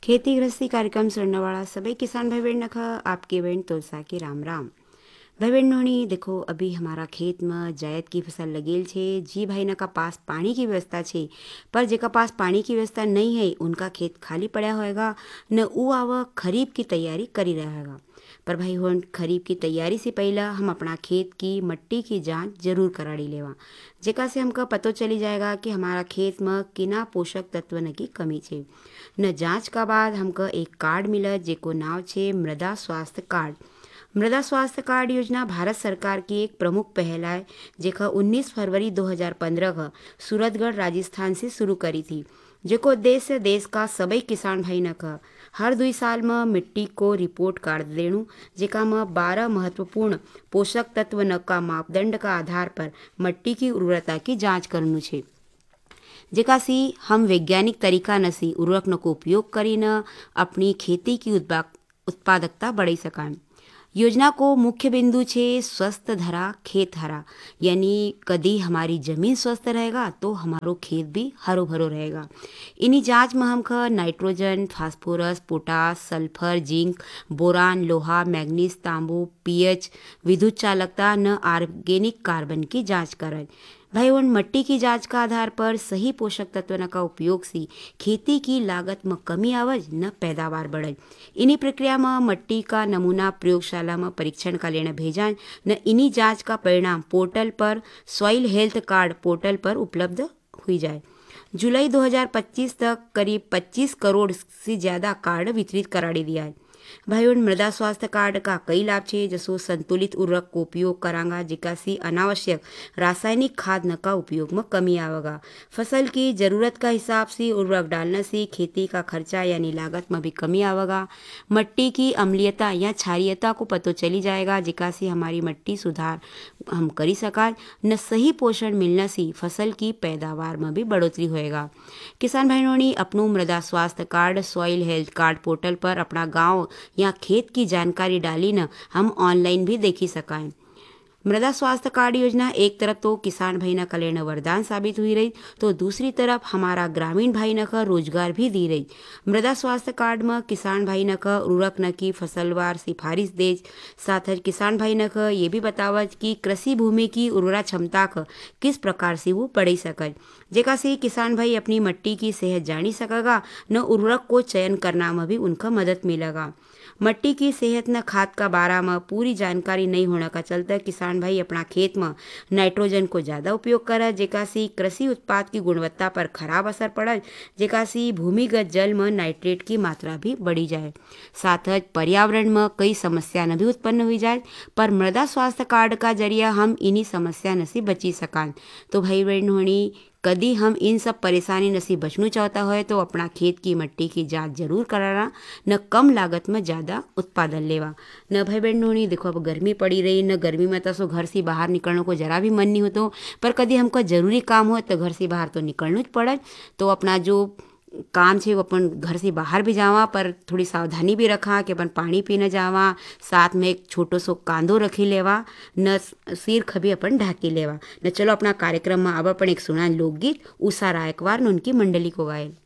खेती गृहस्थी कार्यक्रम सुननेवाळा सभी किसान भाई बहन नख आपकी बहन तुलसा के राम राम। भाई बहनों देखो अभी हमारा खेत में जायद की फसल लगेल छे। जी भाई ना का पास पानी की व्यवस्था छे, पर जेका पास पानी की व्यवस्था नहीं है उनका खेत खाली पड़ा होएगा न ऊ आव खरीफ की तैयारी करी रहेगा। पर भाई हो खरीफ की तैयारी से पहला हम अपना खेत की मट्टी की जांच जरूर कराड़ी लेवा, जेका से हमका पतो चली जाएगा कि हमारा खेत में किना पोषक तत्व न की कमी छे। न जांच का बाद हमका एक कार्ड मिला जेको नाव छे मृदा स्वास्थ्य कार्ड। मृदा स्वास्थ्य कार्ड योजना भारत सरकार की एक प्रमुख पहल है, जेका 19 फरवरी 2015 का सूरतगढ़ राजस्थान से शुरू करी थी। जेको उद्देश्य देश का सभी किसान भाई न का हर 2 साल में मिट्टी को रिपोर्ट कार्ड देणु, जेका में 12 महत्वपूर्ण पोषक तत्व न का मापदंड का आधार पर मिट्टी की उर्वरता की जांच करनु छे। जेका सी हम वैज्ञानिक तरीका नसी उर्वरक को उपयोग करीने अपनी खेती की उत्पादकता बढ़ाई सकाय। योजना को मुख्य बिंदु छे स्वस्थ धरा खेत हरा, यानी कदी हमारी जमीन स्वस्थ रहेगा तो हमारो खेत भी हरो भरो रहेगा। इन्हीं जांच में हमका nitrogen, phosphorus, potash, sulphur, zinc, boron, लोहा, मैग्नीज, तांबू, पीएच, विद्युत चालकता न ऑर्गेनिक कार्बन की जांच करें। भाई उन मट्टी की जांच का आधार पर सही पोषक तत्व का उपयोग से खेती की लागत में कमी आवज न पैदावार बढ़े। इन्हीं प्रक्रिया में मट्टी का नमूना प्रयोगशाला में परीक्षण का लेना भेजा न इन्हीं जांच का परिणाम पोर्टल पर सॉइल हेल्थ कार्ड पोर्टल पर उपलब्ध हुई जाए। जुलाई 2025 तक करीब 25 करोड़ से ज्यादा कार्ड वितरित करा दिया है। भाई उन मृदा स्वास्थ्य कार्ड का कई लाभ छे, जसो संतुलित उर्वरक को उपयोग करांगा, जेका सी अनावश्यक रासायनिक खाद न का उपयोग में कमी आवेगा। फसल की जरूरत का हिसाब से उर्वरक डालने से खेती का खर्चा यानी लागत में भी कमी आवेगा। मट्टी की अम्लीयता या क्षारीयता को पतो चली जाएगा, जेका से हमारी मट्टी सुधार हम करी सका न सही पोषण मिलने से फसल की पैदावार में भी बढ़ोतरी होएगा। किसान भाइयों ने अपनों मृदा स्वास्थ्य card soil health card portal पर अपना गांव या खेत की जानकारी डाली न हम ऑनलाइन भी देखी सकाएं। मृदा स्वास्थ्य कार्ड योजना एक तरफ तो किसान भाई न का लेना वरदान साबित हुई रही, तो दूसरी तरफ हमारा ग्रामीण भाई न का रोजगार भी दी रही। मृदा स्वास्थ्य कार्ड में किसान भाई न का उर्वरक न की फसलवार सिफारिश दे, साथ ही किसान भाई न का ये भी बतावत कि कृषि भूमि की उर्वरा क्षमता का किस प्रकार से वो बढ़ी सके, जेका से किसान भाई अपनी मट्टी की सेहत जानी सकेगा न उर्वरक को चयन करना में भी उनका मदद मिलेगा। मट्टी की सेहत न खाद का बारा में पूरी जानकारी नहीं होने का चलते किसान भाई अपना खेत में नाइट्रोजन को ज़्यादा उपयोग करे, जेका से कृषि उत्पाद की गुणवत्ता पर खराब असर पड़े, जेका से भूमिगत जल में नाइट्रेट की मात्रा भी बढ़ी जाए। साथ ही पर्यावरण में कई समस्या न भी उत्पन्न हुई जाए, पर मृदा स्वास्थ्य कार्ड का जरिया हम इन्हीं समस्या न से बची सकान। तो भाई बहनों कदी हम इन सब परेशानी न से बचना चाहता है तो अपना खेत की मट्टी की जांच जरूर कराना न कम लागत में ज़्यादा उत्पादन लेवा। न भाई बहनों देखो अब गर्मी पड़ी रही, न गर्मी में तो सो घर से बाहर निकलने को जरा भी मन नहीं होता, पर कदी हमको जरूरी काम हो तो घर से बाहर तो निकलना ही पड़े। तो अपना जो काम छे वो अपन घर से बाहर भी जावा, पर थोड़ी सावधानी भी रखा कि अपन पानी पीने जावा, साथ में एक छोटो सो कांदो रखी लेवा, न सिर खभी अपन ढाकी लेवा। न चलो अपना कार्यक्रम में अब अपन एक सुना लोकगीत उषा रायकवार न उनकी मंडली को गायल।